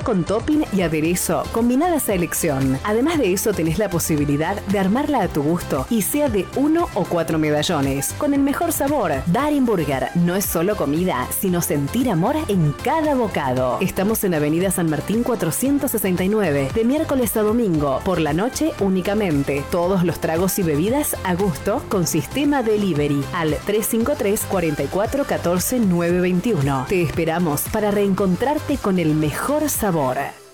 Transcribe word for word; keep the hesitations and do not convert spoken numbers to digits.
con topping y aderezo combinadas a elección. Además de eso, tenés la posibilidad de armarla a tu gusto y sea de uno o cuatro medallones, con el mejor sabor. Darin Burger no es solo comida, sino sentir amor en cada bocado. Estamos en Avenida San Martín cuatrocientos sesenta y nueve, de miércoles a domingo, por la noche únicamente. Todos los tragos y bebidas a gusto con sistema delivery al tres cinco tres, cuatro cuatro uno cuatro, nueve dos uno. Te esperamos para reencontrarte con el mejor sabor.